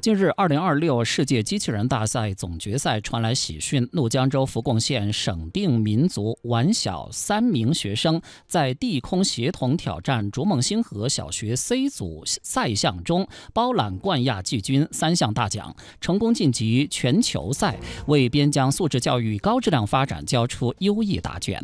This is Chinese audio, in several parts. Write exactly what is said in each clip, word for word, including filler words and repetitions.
近日，二零二六世界机器人大赛总决赛传来喜讯，怒江州福贡县省定民族晚小三名学生在地空协同挑战逐梦星河小学 C 组赛项中包揽冠亚季军三项大奖，成功晋级全球赛，为边疆素质教育高质量发展交出优异答卷。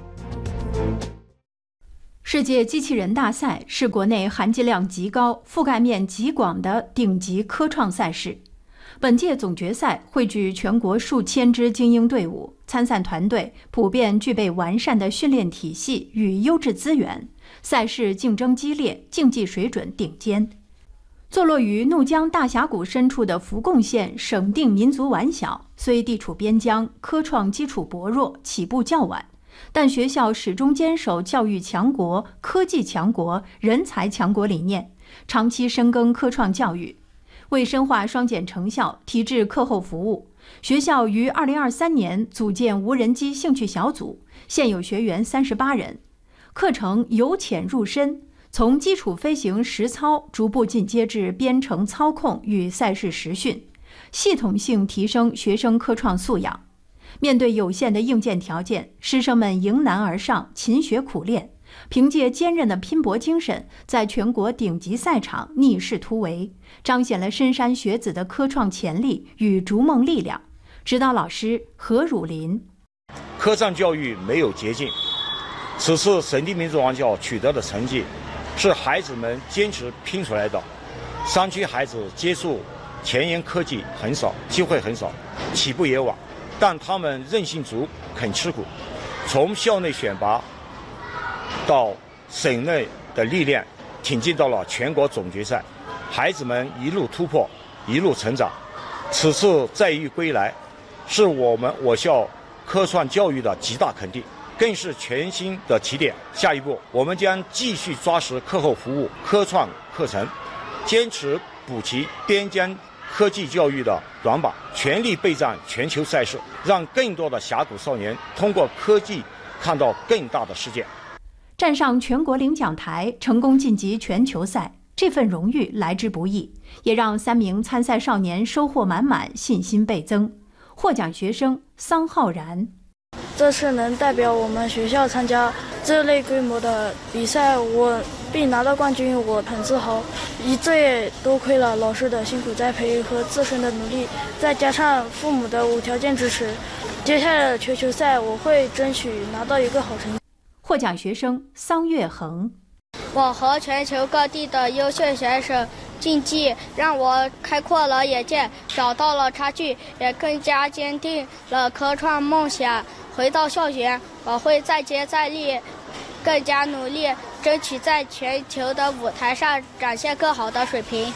世界机器人大赛是国内含金量极高、覆盖面极广的顶级科创赛事。本届总决赛汇聚全国数千支精英队伍，参赛团队普遍具备完善的训练体系与优质资源，赛事竞争激烈，竞技水准顶尖。坐落于怒江大峡谷深处的福贡县省定民族晚小，虽地处边疆，科创基础薄弱，起步较晚。但学校始终坚守教育强国、科技强国、人才强国理念，长期深耕科创教育。为深化双减成效，提质课后服务，学校于二零二三年组建无人机兴趣小组，现有学员三十八人。课程由浅入深，从基础飞行实操逐步进阶至编程操控与赛事实训，系统性提升学生科创素养。面对有限的硬件条件，师生们迎难而上，勤学苦练，凭借坚韧的拼搏精神，在全国顶级赛场逆势突围，彰显了深山学子的科创潜力与逐梦力量。指导老师何汝林： 科创教育没有捷径，此次省定民族晚小取得的成绩，是孩子们坚持拼出来的。山区孩子接触前沿科技很少，机会很少，起步也晚。但他们韧性足，肯吃苦，从校内选拔到省内的历练，挺进到了全国总决赛。孩子们一路突破，一路成长。此次载誉归来，是我们我校科创教育的极大肯定，更是全新的起点。下一步，我们将继续抓实课后服务、科创课程，坚持补齐边疆科技教育的短板，全力备战全球赛事，让更多的峡谷少年通过科技看到更大的世界。 站上全国领奖台，成功晋级全球赛，这份荣誉来之不易，也让三名参赛少年收获满满，信心倍增。获奖学生桑浩然： 这次能代表我们学校参加这类规模的比赛，我并拿到冠军，我很自豪。这也多亏了老师的辛苦栽培和自身的努力，再加上父母的无条件支持。接下来的全球赛，我会争取拿到一个好成绩。 获奖学生桑月恒： 我和全球各地的优秀选手竞技，让我开阔了眼界，找到了差距，也更加坚定了科创梦想。回到校园，我会再接再厉，更加努力，争取在全球的舞台上展现更好的水平。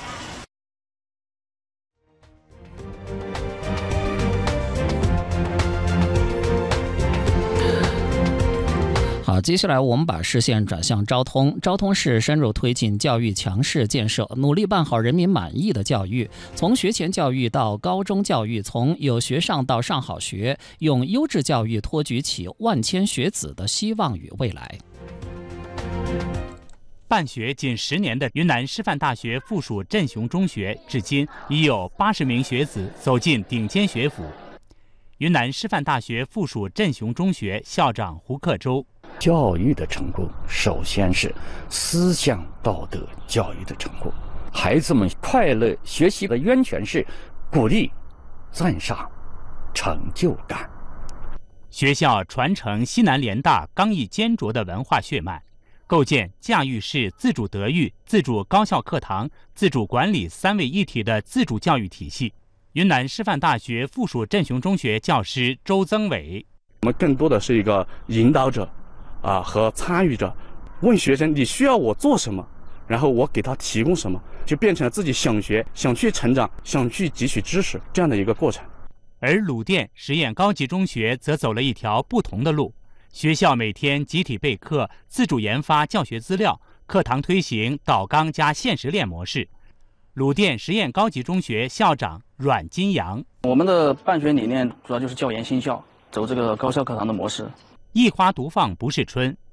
好，接下来我们把视线转向昭通。昭通市深入推进教育强市建设，努力办好人民满意的教育。从学前教育到高中教育，从有学上到上好学，用优质教育托举起万千学子的希望与未来。 办学仅十年的云南师范大学附属镇雄中学，至今已有八十名学子走进顶尖学府。云南师范大学附属镇雄中学校长胡克洲： 教育的成功，首先是思想道德教育的成功。孩子们快乐学习的源泉是鼓励、赞赏、成就感。 学校传承西南联大刚毅坚卓的文化血脉，构建驾驭式自主德育、自主高校课堂、自主管理三位一体的自主教育体系。云南师范大学附属镇雄中学教师周增伟： 我们更多的是一个引导者啊和参与者，问学生你需要我做什么，然后我给他提供什么，就变成了自己想学、想去成长、想去汲取知识这样的一个过程。 而鲁甸实验高级中学则走了一条不同的路，学校每天集体备课，自主研发教学资料，课堂推行导纲加现实练模式。鲁甸实验高级中学校长阮金阳： 我们的办学理念主要就是教研新校，走这个高校课堂的模式。 一花独放不是春，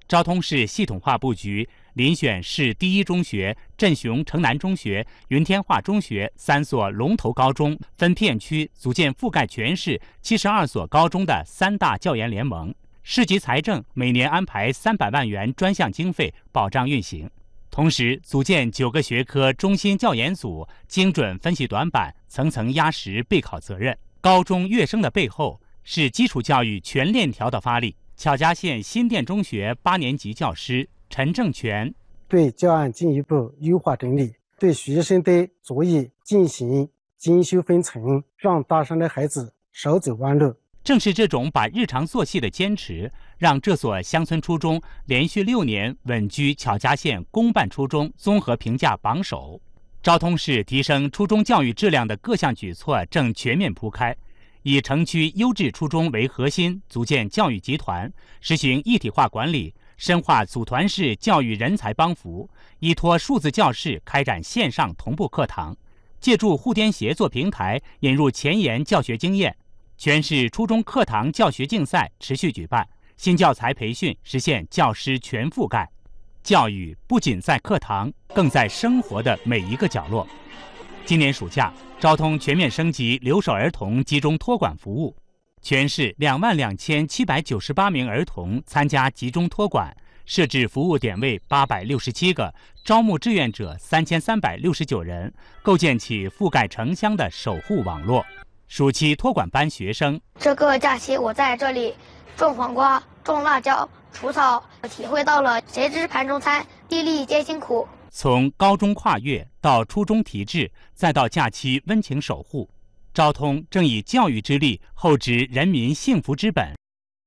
昭通市系统化布局，遴选市第一中学、镇雄城南中学、云天化中学三所龙头高中，分片区组建覆盖全市七十二所高中的三大教研联盟。市级财政每年安排三百万元专项经费保障运行。同时，组建九个学科中心教研组，精准分析短板，层层压实备考责任。高中跃升的背后，是基础教育全链条的发力。巧家县新店中学八年级教师陈正全对教案进一步优化整理，对学生的作业进行精修分层，让大三的孩子少走弯路。 正是这种把日常做细的坚持，让这所乡村初中连续六年稳居巧家县公办初中综合评价榜首。昭通市提升初中教育质量的各项举措正全面铺开。以城区优质初中为核心，组建教育集团，实行一体化管理，深化组团式教育人才帮扶，依托数字教室开展线上同步课堂，借助互联协作平台引入前沿教学经验。全市初中课堂教学竞赛持续举办，新教材培训实现教师全覆盖。教育不仅在课堂，更在生活的每一个角落。今年暑假，昭通全面升级留守儿童集中托管服务，全市两万两千七百九十八名儿童参加集中托管，设置服务点位八百六十七个，招募志愿者三千三百六十九人，构建起覆盖城乡的守护网络。暑期托管班学生， 这个假期我在这里种黄瓜、种辣椒、除草，体会到了谁知盘中餐，粒粒皆辛苦。 从高中跨越到初中提质，再到假期温情守护，昭通正以教育之力厚植人民幸福之本。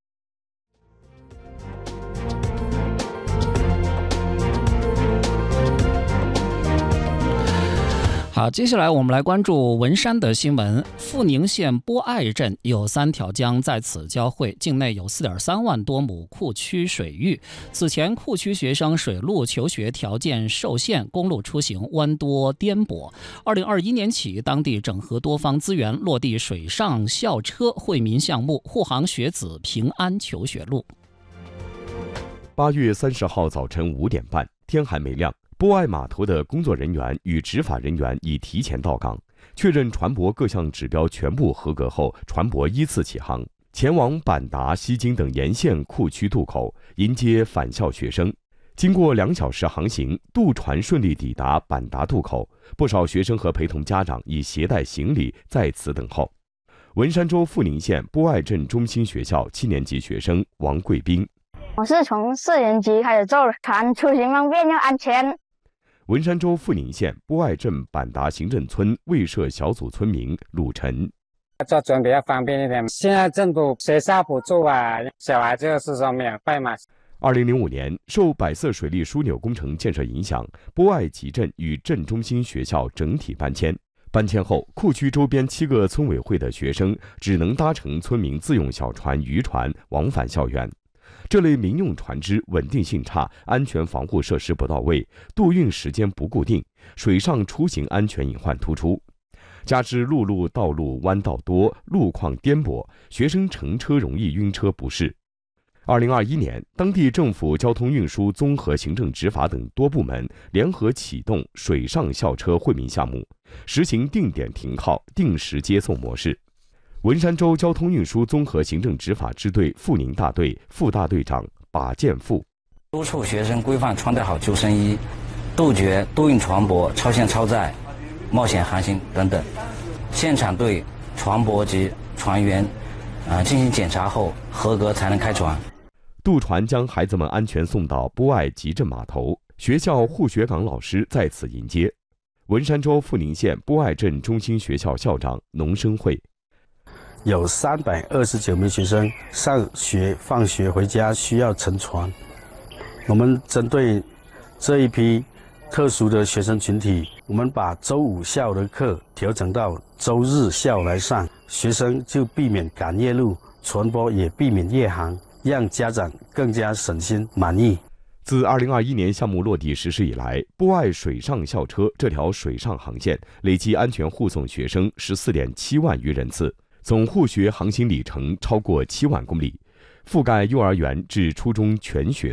好，接下来我们来关注文山的新闻。富宁县波爱镇有三条江在此交汇，境内有 四点三万多亩库区水域。此前库区学生水路求学条件受限，公路出行弯多颠簸。二零二一年起，当地整合多方资源，落地水上校车惠民项目，护航学子平安求学路。 八月三十号早晨五点半，天还没亮，波爱码头的工作人员与执法人员已提前到岗，确认船舶各项指标全部合格后，船舶依次起航，前往板达、西京等沿线库区渡口，迎接返校学生。经过两小时航行，渡船顺利抵达板达渡口，不少学生和陪同家长已携带行李在此等候。文山州富宁县波爱镇中心学校七年级学生王贵斌， 我是从四年级开始坐船，出行方便又安全。 文山州富宁县波爱镇板达行政村卫社小组村民鲁晨， 坐船比较方便一点。现在政府学校补助啊，小孩就是说免费嘛。 二零零五年，受百色水利枢纽工程建设影响，波爱集镇与镇中心学校整体搬迁。搬迁后，库区周边七个村委会的学生只能搭乘村民自用小船、渔船往返校园。这类民用船只稳定性差，安全防护设施不到位，渡运时间不固定，水上出行安全隐患突出。加之陆路道路弯道多，路况颠簸，学生乘车容易晕车不适。二零二一年，当地政府交通运输综合行政执法等多部门联合启动水上校车惠民项目，实行定点停靠、定时接送模式。文山州交通运输综合行政执法支队富宁大队副大队长把建富， 督促学生规范穿戴好救生衣，杜绝渡运船舶超限超载、冒险航行等等。现场对船舶及船员啊进行检查后合格才能开船。 渡船将孩子们安全送到波爱集镇码头，学校护学岗老师在此迎接。文山州富宁县波爱镇中心学校校长农生慧， 有三百二十九名学生上学放学回家需要乘船，我们针对这一批特殊的学生群体，我们把周五下午的课调整到周日下午来上，学生就避免赶夜路，船舶也避免夜航，让家长更加省心满意。 自二零二一年项目落地实施以来，波爱水上校车这条水上航线累计安全护送学生 十四点七万余人次，总护学航行里程超过七万公里，覆盖幼儿园至初中全学段。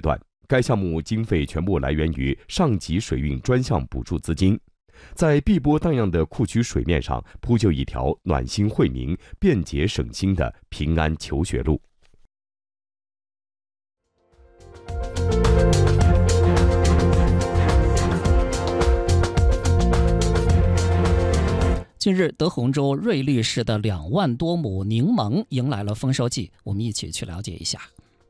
该项目经费全部来源于上级水运专项补助资金，在碧波荡漾的库区水面上铺就一条暖心惠民、便捷省心的平安求学路。 近日，德宏州瑞丽市的两万多亩柠檬迎来了丰收季，我们一起去了解一下。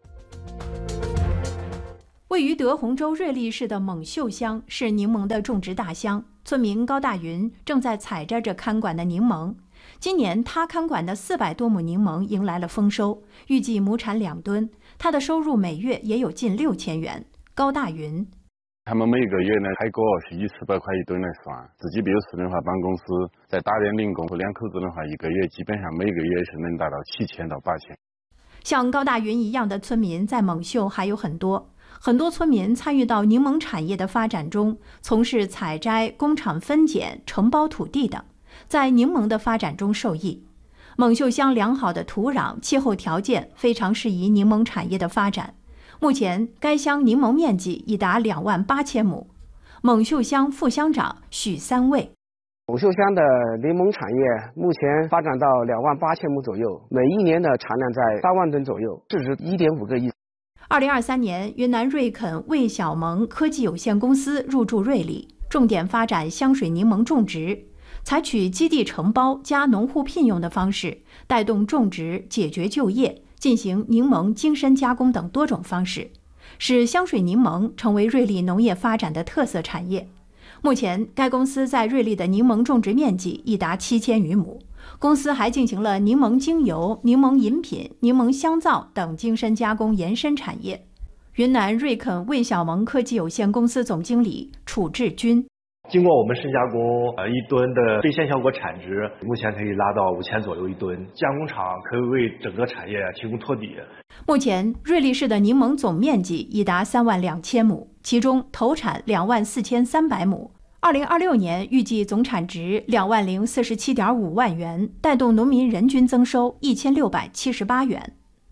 位于德宏州瑞丽市的蒙秀乡是柠檬的种植大乡，村民高大云正在采摘着看管的柠檬。今年他看管的四百多亩柠檬迎来了丰收，预计亩产两吨，他的收入每月也有近六千元。高大云。 他们每个月呢开锅是以四百块一吨来算，自己比如私人化办公司在打点零工，两口子的话，一个月基本上每个月是能达到七千到八千。 像高大云一样的村民在蒙秀还有很多，很多村民参与到柠檬产业的发展中，从事采摘、工厂分拣、承包土地等，在柠檬的发展中受益。蒙秀乡良好的土壤、气候条件非常适宜柠檬产业的发展。目前，该乡柠檬面积已达两万八千亩。蒙秀乡副乡长许三卫： 蒙秀乡的柠檬产业目前发展到两万八千亩左右，每一年的产量在三万吨左右，市值一点五个亿。 二零二三年，云南瑞肯魏小蒙科技有限公司入驻瑞丽，重点发展香水柠檬种植，采取基地承包加农户聘用的方式，带动种植、解决就业。进行柠檬精深加工等多种方式，使香水柠檬成为瑞丽农业发展的特色产业。目前，该公司在瑞丽的柠檬种植面积已达七千余亩。公司还进行了柠檬精油、柠檬饮品、柠檬香皂等精深加工延伸产业。云南瑞肯魏小蒙科技有限公司总经理楚志军。 经过我们深加工，呃，一吨的兑现效果产值目前可以拉到五千左右一吨，加工厂可以为整个产业提供托底。 目前，瑞丽市的柠檬总面积已达三万两千亩，其中投产两万四千三百亩。二零二六年预计总产值两万零四十七点五万元，带动农民人均增收一千六百七十八元。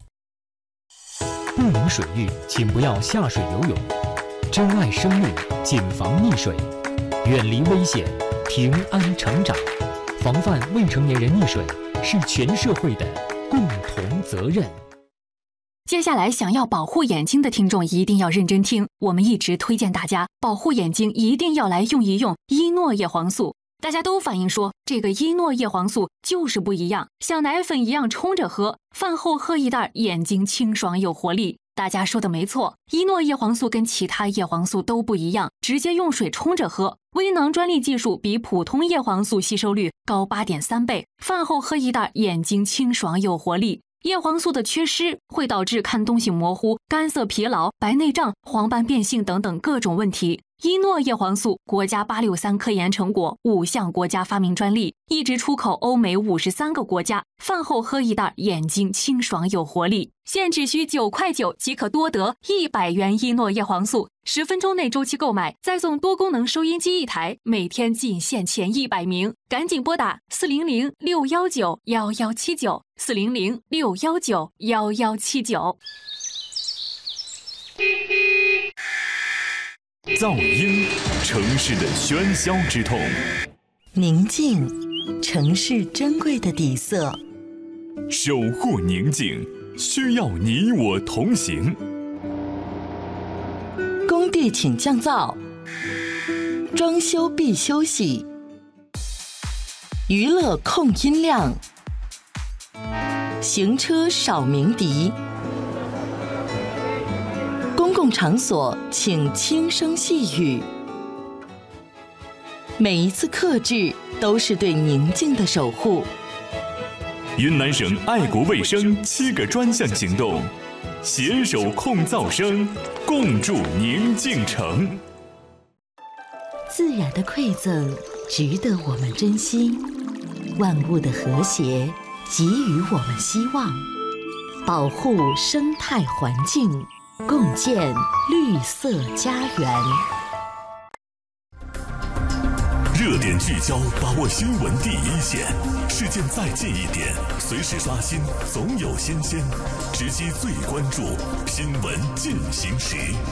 不明水域，请不要下水游泳。珍爱生命，谨防溺水。远离危险，平安成长。防范未成年人溺水是全社会的共同责任。 接下来，想要保护眼睛的听众一定要认真听，我们一直推荐大家保护眼睛一定要来用一用伊诺叶黄素。大家都反映说，这个伊诺叶黄素就是不一样，像奶粉一样冲着喝，饭后喝一袋，眼睛清爽有活力。大家说的没错，伊诺叶黄素跟其他叶黄素都不一样，直接用水冲着喝。微囊专利技术比普通叶黄素吸收率高 八点三 倍，饭后喝一袋，眼睛清爽有活力。叶黄素的缺失会导致看东西模糊、干涩疲劳、白内障、黄斑变性等等各种问题。伊诺叶黄素国家八六三科研成果，五项国家发明专利，一直出口欧美五十三个国家。饭后喝一袋，眼睛清爽有活力。现只需九块九即可多得一百元伊诺叶黄素，十分钟内周期购买，再送多功能收音机一台，每天仅限前一百名，赶紧拨打四零零六幺九幺幺七九四零零六幺九幺幺七九。 噪音，城市的喧嚣之痛； 宁静，城市珍贵的底色。 守护宁静，需要你我同行。 工地请降噪，装修必休息。娱乐控音量，行车少鸣笛。公共场所请轻声细语，每一次克制都是对宁静的守护。 云南省爱国卫生七个专项行动，携手控噪声，共筑宁静城。 自然的馈赠值得我们珍惜，万物的和谐给予我们希望，保护生态环境，共建绿色家园。 热点聚焦，把握新闻第一线，事件再近一点，随时刷新，总有新鲜。直击最关注，新闻进行时。